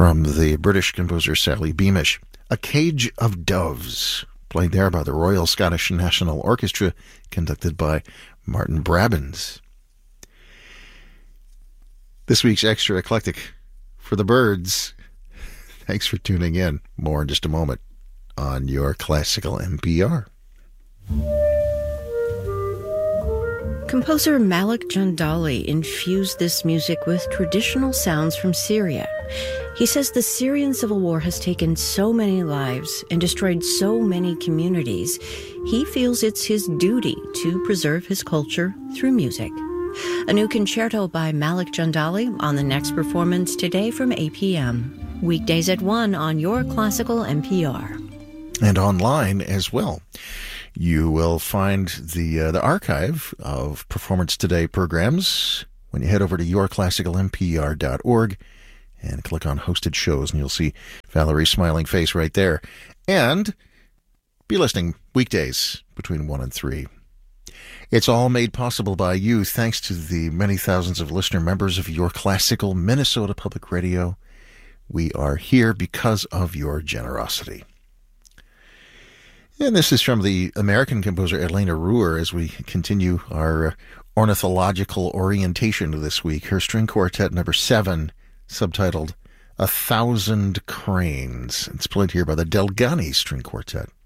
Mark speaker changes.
Speaker 1: from the British composer Sally Beamish. A Cage of Doves, played there by the Royal Scottish National Orchestra, conducted by Martin Brabbins. This week's Extra Eclectic for the Birds. Thanks for tuning in. More in just a moment on your Classical NPR.
Speaker 2: Composer Malik Jandali infused this music with traditional sounds from Syria. He says the Syrian civil war has taken so many lives and destroyed so many communities. He feels it's his duty to preserve his culture through music. A new concerto by Malik Jandali on the next performance today from 8 p.m. Weekdays at 1 on your Classical NPR.
Speaker 1: And online as well. You will find the archive of Performance Today programs when you head over to yourclassicalnpr.org and click on Hosted Shows, and you'll see Valerie's smiling face right there. And be listening weekdays between 1 and 3. It's all made possible by you, thanks to the many thousands of listener members of Your Classical Minnesota Public Radio. We are here because of your generosity. And this is from the American composer Elena Ruhr as we continue our ornithological orientation this week. Her string quartet number 7, subtitled 1,000 Cranes. It's played here by the Delgani String Quartet.